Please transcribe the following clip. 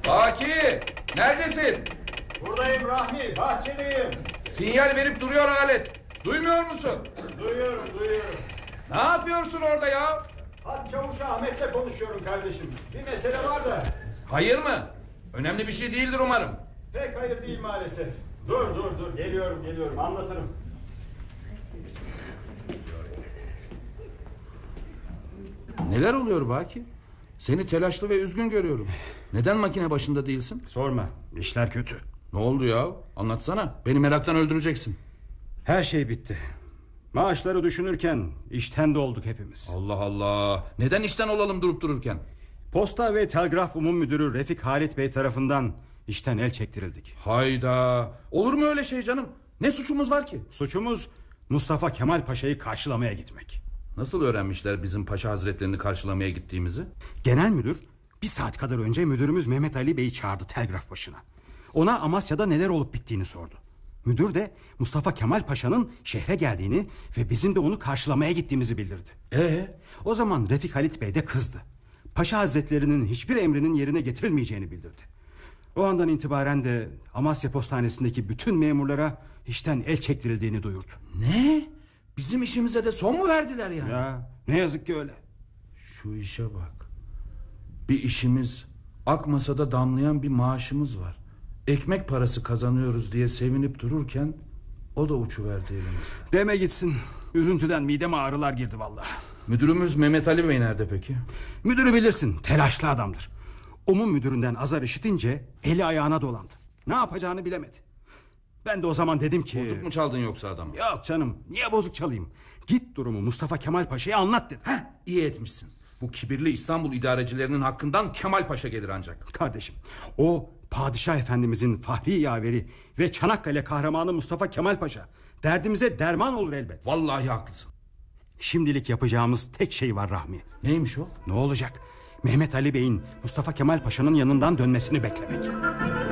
Baki, neredesin? Buradayım Rahmi, bahçedeyim. Sinyal verip duruyor alet. Duymuyor musun? Duyuyorum. Ne yapıyorsun orada ya? Hat Çavuş Ahmet'le konuşuyorum kardeşim. Bir mesele var da. Hayır mı? Önemli bir şey değildir umarım. Pek hayır değil maalesef. Dur. Geliyorum. Anlatırım. Neler oluyor Baki? Seni telaşlı ve üzgün görüyorum. Neden makine başında değilsin? Sorma, işler kötü. Ne oldu ya? Anlatsana. Beni meraktan öldüreceksin. Her şey bitti. Maaşları düşünürken işten de olduk hepimiz. Allah Allah. Neden işten olalım durup dururken? Posta ve Telgraf Umum Müdürü Refik Halit Bey tarafından işten el çektirildik. Hayda. Olur mu öyle şey canım? Ne suçumuz var ki? Suçumuz Mustafa Kemal Paşa'yı karşılamaya gitmek. Nasıl öğrenmişler bizim paşa hazretlerini karşılamaya gittiğimizi? Genel müdür bir saat kadar önce müdürümüz Mehmet Ali Bey'i çağırdı telgraf başına. Ona Amasya'da neler olup bittiğini sordu. Müdür de Mustafa Kemal Paşa'nın şehre geldiğini ve bizim de onu karşılamaya gittiğimizi bildirdi. O zaman Refik Halit Bey de kızdı. Paşa hazretlerinin hiçbir emrinin yerine getirilmeyeceğini bildirdi. O andan itibaren de Amasya Postanesi'ndeki bütün memurlara işten el çektirildiğini duyurdu. Ne? Bizim işimize de son mu verdiler yani? Ya ne yazık ki öyle. Şu işe bak. Bir işimiz, akmasa damlayan bir maaşımız var. Ekmek parası kazanıyoruz diye sevinip dururken o da uçuverdi elimizden. Deme gitsin. Üzüntüden mideme ağrılar girdi vallahi. Müdürümüz Mehmet Ali Bey nerede peki? Müdürü bilirsin, telaşlı adamdır. Umum müdüründen azar işitince eli ayağına dolandı. Ne yapacağını bilemedi. Ben de o zaman dedim ki... Bozuk mu çaldın yoksa adamı? Yok canım, niye bozuk çalayım? Git durumu Mustafa Kemal Paşa'ya anlat dedim. İyi etmişsin. Bu kibirli İstanbul idarecilerinin hakkından Kemal Paşa gelir ancak. Kardeşim, o Padişah Efendimizin fahri yaveri ve Çanakkale kahramanı Mustafa Kemal Paşa. Derdimize derman olur elbet. Vallahi haklısın. Şimdilik yapacağımız tek şey var Rahmi. Neymiş o? Ne olacak? Mehmet Ali Bey'in Mustafa Kemal Paşa'nın yanından dönmesini beklemek.